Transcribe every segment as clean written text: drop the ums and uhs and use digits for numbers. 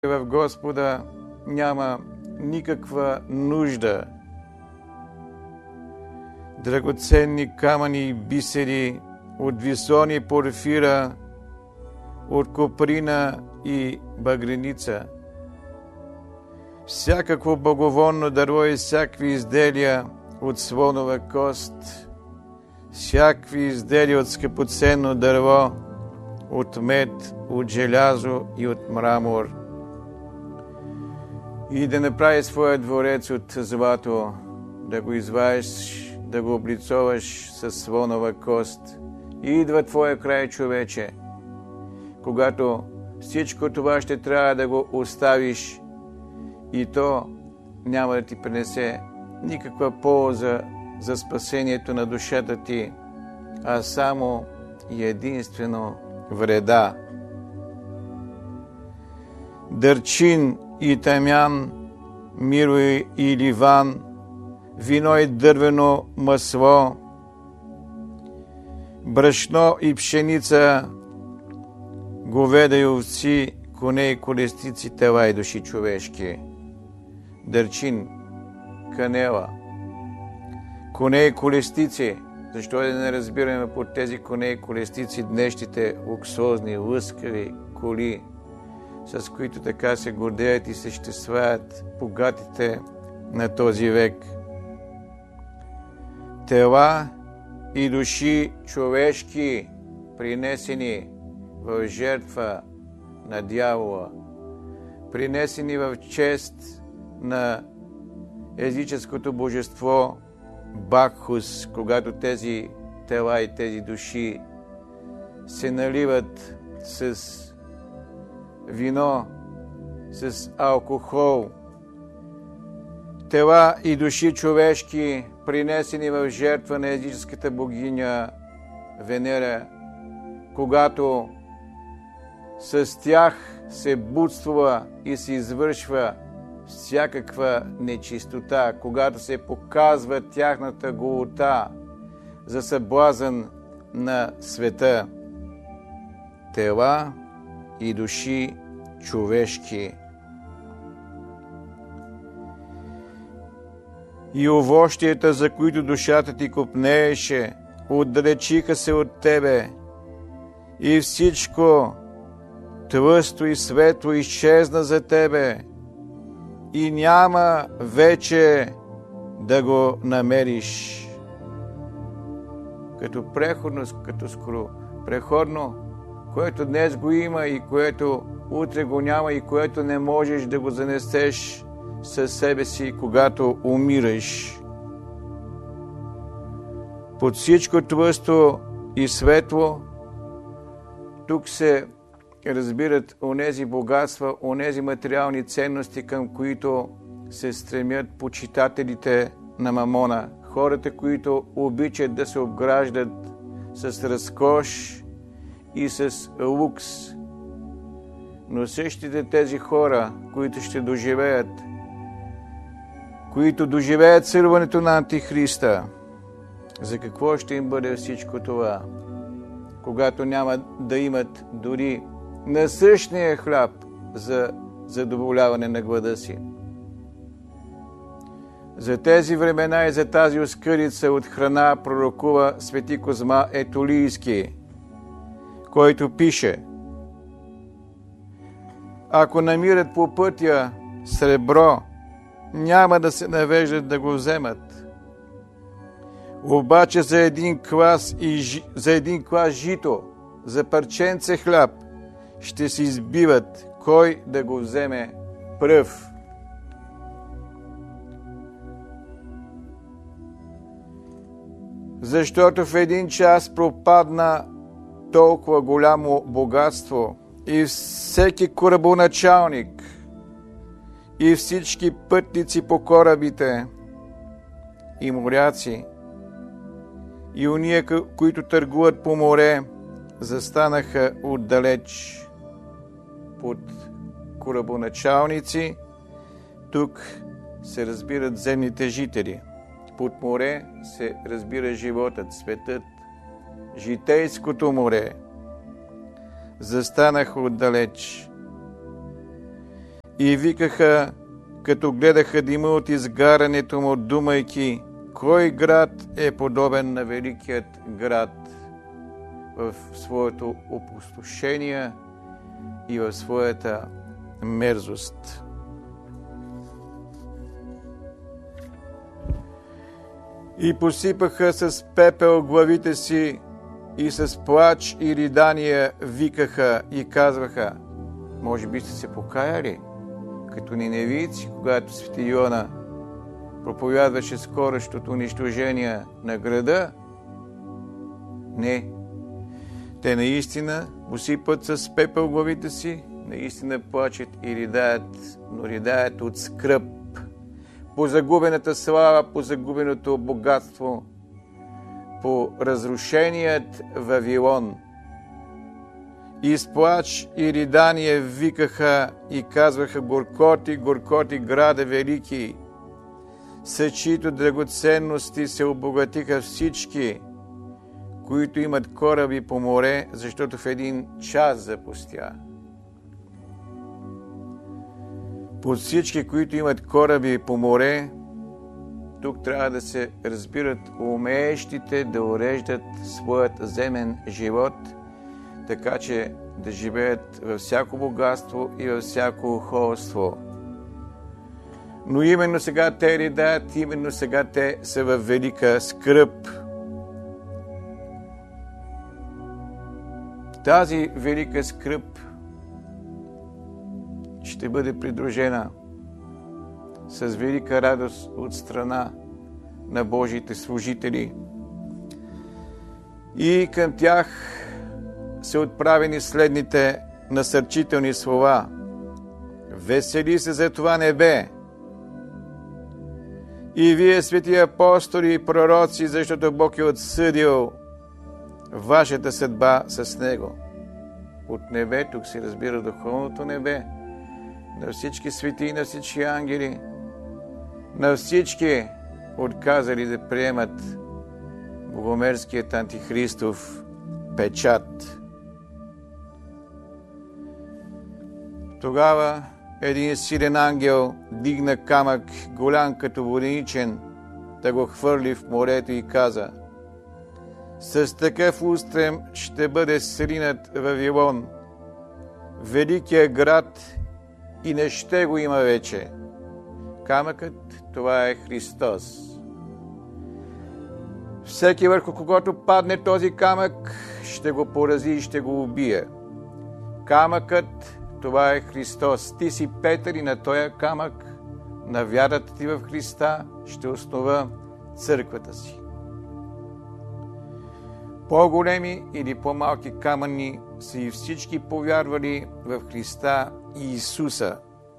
в Господа няма никаква нужда. Драгоценни камъни и бисери, от висони порфира, от коприна и багреница. Всякакво благовонно дърво и всякакви изделия от слонова кост, всякакви изделия от скъпоценно дърво, от мед, от желязо и от мрамор. И да направи своя дворец от злато, да го извадиш, да го облицоваш със слонова кост. И идва твоя край, човече, когато всичко това ще трябва да го оставиш и то няма да ти принесе никаква полза за спасението на душата ти, а само и единствено вреда. Дърчин и тамян, миро и ливан, вино и дървено масло, брашно и пшеница, говеда и овци, коне и колесници, тела и души човешки. Дърчин, канела, коне и колесници. Защо да не разбираме под тези коне и колесници днешните луксозни, лъскави коли, с които така се гордеят и се ществаят богатите на този век. Тела и души човешки, принесени в жертва на дявола, принесени в чест на езическото божество Бакхус, когато тези тела и тези души се наливат с вино, с алкохол. Тела и души човешки, принесени в жертва на езическата богиня Венера, когато с тях се будствува и се извършва всякаква нечистота, когато се показва тяхната голота за съблазън на света. Тела и души човешки. И овощията, за които душата ти копнееше, отдалечиха се от тебе, и всичко тлъсто и светло изчезна за тебе, и няма вече да го намериш. Като преходно, като скоро преходно, което днес го има и което утре го няма и което не можеш да го занесеш със себе си, когато умираш. Под всичко тлъсто и светло, тук се разбират онези богатства, онези материални ценности, към които се стремят почитателите на Мамона. Хората, които обичат да се обграждат с разкош и с лукс. Но същите тези хора, които ще доживеят, които доживеят църването на Антихриста, за какво ще им бъде всичко това, когато няма да имат дори насъщния хляб за задоволяване на глада си? За тези времена и за тази оскъдица от храна пророкува свети Козма Етолийски, който пише: ако намират по пътя сребро, няма да се навеждат да го вземат. Обаче за един клас жито, за парченце хляб, ще се избиват кой да го вземе пръв. Защото в един час пропадна толкова голямо богатство и всеки корабоначалник и всички пътници по корабите и моряци и уния, които търгуват по море, застанаха отдалеч. Под корабоначалници тук се разбират земните жители. Под море се разбира животът, светът, житейското море. Застанаха отдалеч. и викаха, като гледаха дима от изгарянето му, думайки: кой град е подобен на великият град в своето опустошение и в своята мерзост. И посипаха с пепел главите си и с плач и ридания викаха и казваха: може би сте се покаяли, като ниневийци, когато свети Йона проповядваше скорещото унищожение на града? Не. Те наистина посипат с пепел главите си, наистина плачат и ридаят, но ридаят от скръб по загубената слава, по загубеното богатство, по разрушеният Вавилон. И с плач и ридание викаха и казваха: горкоти, горкоти, граде велики, с чиито драгоценности се обогатиха всички, които имат кораби по море, защото в един час запустя. Под всички, които имат кораби по море, тук трябва да се разбират умеещите да уреждат своят земен живот, така че да живеят във всяко богатство и във всяко ухолство. Но именно сега те ридаят, именно сега те са във велика скръб. Тази велика скръб ще бъде придружена с велика радост от страна на Божиите служители. И към тях са отправени следните насърчителни слова: весели се за това небе, и вие, свети апостоли и пророци, защото Бог е отсъдил вашата съдба с Него. От небе, тук се разбира духовното небе, на всички свети и на всички ангели, на всички отказали да приемат богомерзкият антихристов печат. Тогава един силен ангел дигна камък, голям като воденичен, да го хвърли в морето и каза: с такъв устрем ще бъде сринат Вавилон, великия град, и не ще го има вече. Камъкът, това е Христос. Всеки, върху когото падне този камък, ще го порази и ще го убие. Камъкът, това е Христос. Ти си Петър и на този камък, на вярата ти в Христа, ще основа църквата си. По-големи или по-малки камъни са и всички повярвали в Христа и Исуса.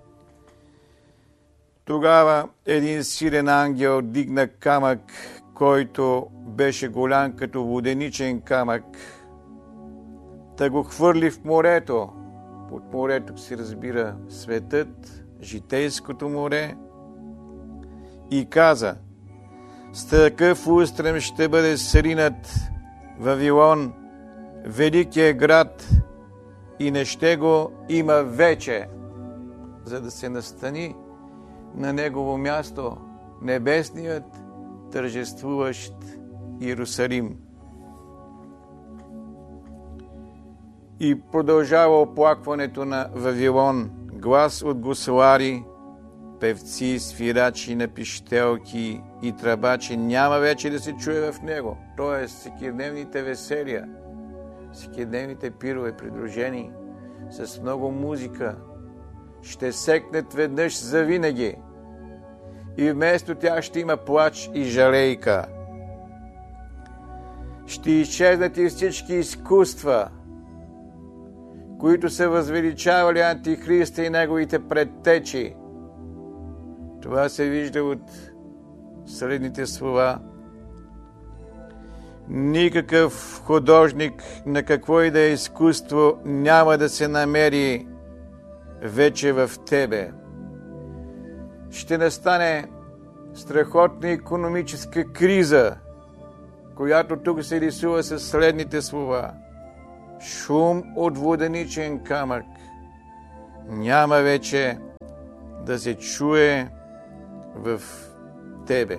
Тогава един силен ангел дигна камък, който беше голям като воденичен камък, да го хвърли в морето. Под морето се разбира светът, житейското море, и каза: с такъв устрем ще бъде сринат Вавилон, великия град, и не ще го има вече, за да се настани на негово място небесният тържествуващ Иерусалим. И продължава оплакването на Вавилон. Глас от гуслари, певци, свирачи на пищелки и тръбачи няма вече да се чуе в него. Тоест, всекидневните веселия, всекидневните пирове, придружени с много музика, ще секнат веднъж завинаги. И вместо тях ще има плач и жалейка. Ще изчезнат и всички изкуства, които са възвеличавали антихриста и неговите предтечи. Това се вижда от следните слова: никакъв художник на какво и да е изкуство няма да се намери вече в тебе. Ще настане страхотна икономическа криза, която тук се рисува със следните слова: шум от воденичен камък. Няма вече да се чуе в тебе.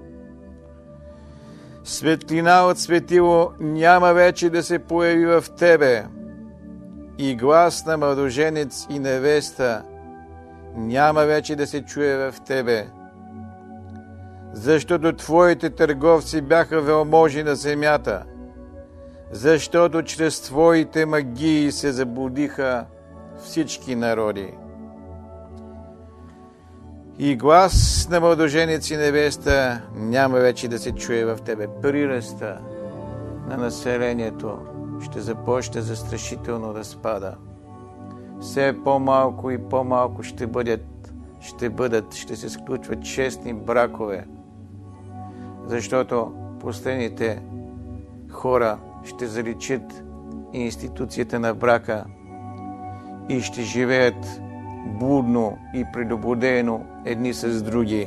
Светлина от светило няма вече да се появи в тебе, и глас на младоженец и невеста няма вече да се чуе в тебе, защото твоите търговци бяха велможи на земята, защото чрез твоите магии се заблудиха всички народи. И глас на младоженец и невеста няма вече да се чуе в тебе. Прираста на населението ще започне застрашително да спада. Все по-малко и по-малко ще се сключват честни бракове, защото последните хора ще заличат институцията на брака и ще живеят блудно и предубедено едни с други.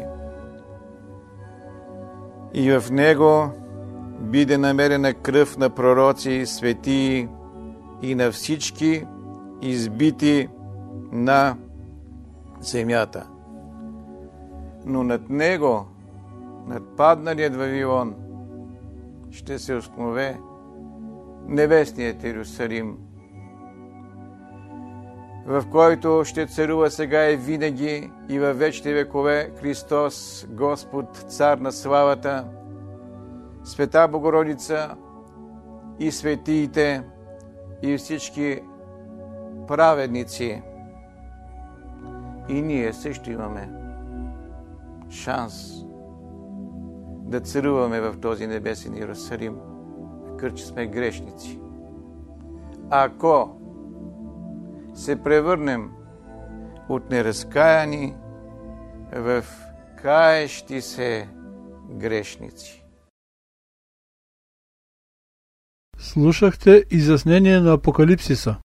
И в него биде намерена кръв на пророци, светии и на всички избити на земята. Но над него, над падналият Вавилон, ще се установи небесният Иерусалим, в който ще царува сега и винаги и във вечните векове Христос, Господ, Цар на славата, Света Богородица и светиите и всички праведници. И ние също имаме шанс да царуваме в този небесен Иерусалим, макар че сме грешници. Ако се превърнем от неразкаяни в каещи се грешници. Слушахте изяснение на Апокалипсиса.